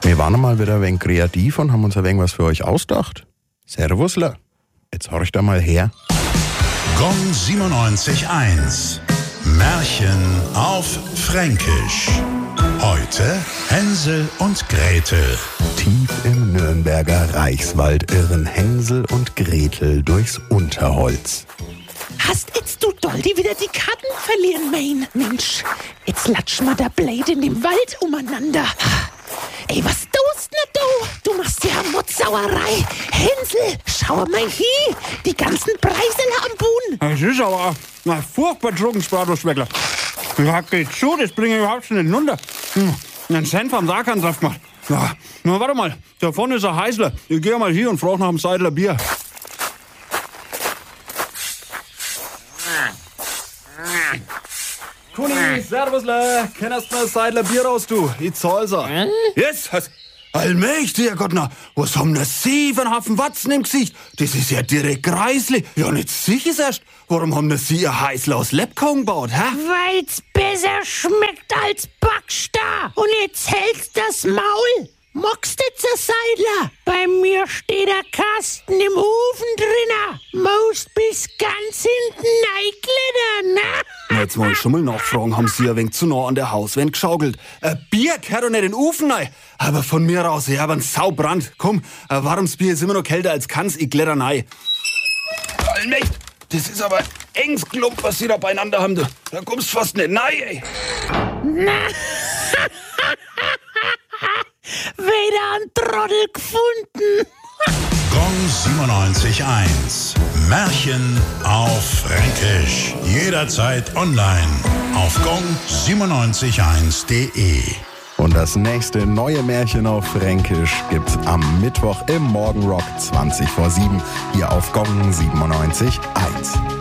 Wir waren mal wieder ein wenig kreativ und haben uns ein wenig was für euch ausgedacht. Servusler, jetzt horcht da mal her. Gong 97.1. Märchen auf Fränkisch. Heute Hänsel und Gretel. Tief im Nürnberger Reichswald irren Hänsel und Gretel durchs Unterholz. Hast jetzt du Doldi wieder die Karten verlieren, mein Mensch? Jetzt latsch mal der Blade in dem Wald umeinander. Ey, was tust du? Du machst ja Mutzsauerei. Hänsel, schau mal hier. Die ganzen Preisel am Buhn. Es ist aber furchtbar Druckensbratwurstschmeckler. Ja, geht zu, das bringe ich überhaupt nicht runter. Einen Cent vom Tag haben drauf gemacht. Ja, na, warte mal, da vorne ist ein Heißler. Ich gehe mal hier und frage nach einem Seidler Bier. Kuni, servusle, kennst du mal ein Seidler Bier raus, du? Ich zahl's auch. Yes, allmächtiger Gott, na, was haben denn Sie für einen Haufen Watzen im Gesicht? Das ist ja direkt greislich. Ja, nicht sicher erst. Warum haben denn Sie ein Heißler aus Lebkuchen gebaut, hä? Weil's besser schmeckt als Backstar. Und jetzt hältst das Maul. Mockst jetzt ein Seidler? Bei mir steht der Kasten im Ofen drinne. Most bis ganz hinten neigklettern, ne? Na, jetzt mal schon mal nachfragen, haben Sie ein wenig zu nah an der Hauswand geschaukelt? Ein Bier gehört doch nicht in den Ofen rein. Aber von mir aus, ich hab einen Saubrand. Komm, ein warmes Bier ist immer noch kälter als Kanns, ich kletter rein. Allmächt, das ist aber engs Klump, was Sie da beieinander haben, du. Da kommst fast nicht rein, ey. Wieder ein Trottel gefunden. Gong 97.1. Märchen auf Fränkisch. Jederzeit online auf gong971.de. Und das nächste neue Märchen auf Fränkisch gibt's am Mittwoch im Morgenrock 20 vor 7 hier auf Gong 97.1.